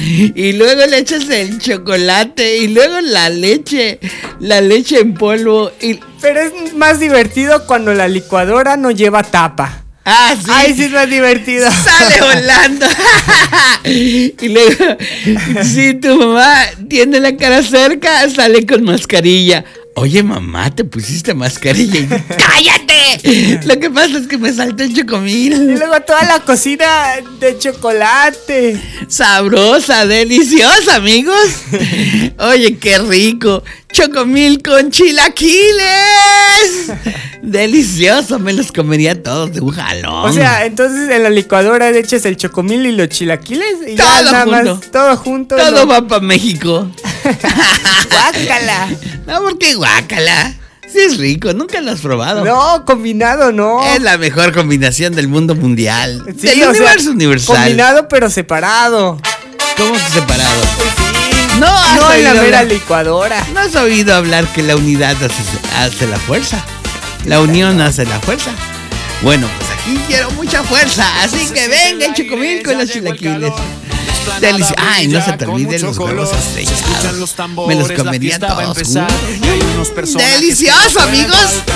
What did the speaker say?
Y luego le echas el chocolate y luego la leche en polvo. Pero es más divertido cuando la licuadora no lleva tapa. Ah, sí. Ay, sí es más divertido. Sale volando. Y luego, si tu mamá tiene la cara cerca, sale con mascarilla. Oye, mamá, te pusiste mascarilla. Y, ¡cállate! Lo que pasa es que me saltó el chocomil. Y luego toda la cocina de chocolate. Sabrosa, deliciosa, amigos. Oye, qué rico. Chocomil con chilaquiles. Delicioso, me los comería todos de un jalón. O sea, entonces en la licuadora le echas el chocomil y los chilaquiles y todo ya nada junto. más, todo junto. Todo va para México. Guácala. No, porque guácala. Sí es rico, nunca lo has probado. No, combinado no. Es la mejor combinación del mundo mundial. Sí, del universo universal. Combinado pero separado. ¿Cómo que separado? Pues sí. No, has No en la oído mera hablar- licuadora. ¿No has oído hablar que la unidad hace la fuerza? La unión hace la fuerza. Bueno, pues aquí quiero mucha fuerza, así que venga, chocomil con los chilaquiles. Delicioso. Ay, no se te olviden los huevos estrellados. Me los comería todos juntos. Delicioso, amigos.